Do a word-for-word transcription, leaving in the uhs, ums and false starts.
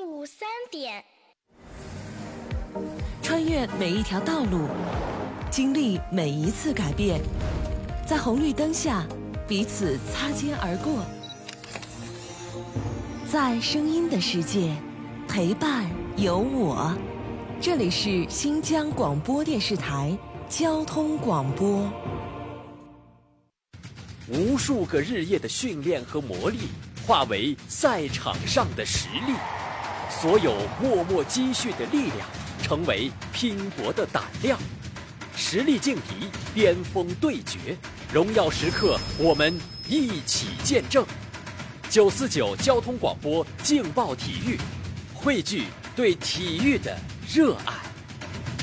午三点， 穿越每一条道路，经历每一次改变，在红绿灯下彼此擦肩而过，在声音的世界陪伴有我。这里是新疆广播电视台交通广播。 无数个日夜的训练和磨砺化为赛场上的实力，所有默默积蓄的力量成为拼搏的胆量。实力劲敌，巅峰对决，荣耀时刻我们一起见证。九四九交通广播劲爆体育，汇聚对体育的热爱。